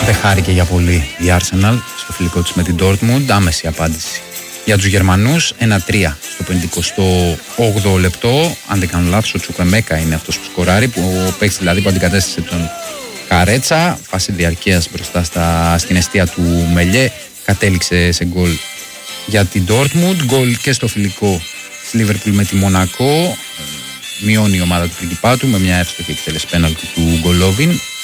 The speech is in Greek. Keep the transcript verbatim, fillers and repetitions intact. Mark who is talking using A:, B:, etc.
A: Δεν χάρηκε για πολύ η Arsenal στο φιλικό της με την Dortmund. Άμεση απάντηση για τους Γερμανούς. ένα τρία στο πενηκοστό όγδοο λεπτό. Αν δεν κάνω λάθος, ο Τσουκουεμέκα είναι αυτός που σκοράρει, που παίξει δηλαδή που αντικατέστησε τον Καρέτσα. Φάση διαρκείας μπροστά στα, στην εστία του Μελιέ. Κατέληξε σε γκολ για την Dortmund. Γκολ και στο φιλικό στη Liverpool με τη Μονακό. Μειώνει η ομάδα του πριγκιπάτου με μια εύστοχη εκτέλεση πέναλτι του Γκολόβιν.